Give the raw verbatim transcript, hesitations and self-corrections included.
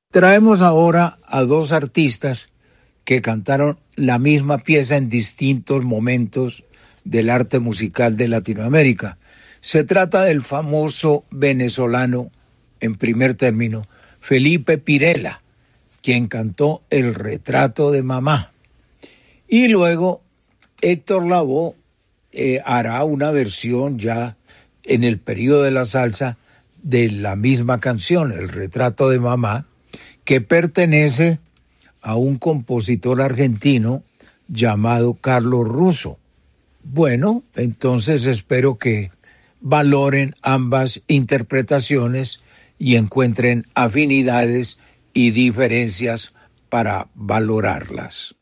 Traemos ahora a dos artistas que cantaron la misma pieza en distintos momentos del arte musical de Latinoamérica. Se trata del famoso venezolano, en primer término, Felipe Pirela, quien cantó El retrato de mamá. Y luego Héctor Lavoe eh, hará una versión ya en el periodo de la salsa de la misma canción, El retrato de mamá, que pertenece a un compositor argentino llamado Carlos Russo. Bueno, entonces espero que valoren ambas interpretaciones y encuentren afinidades y diferencias para valorarlas.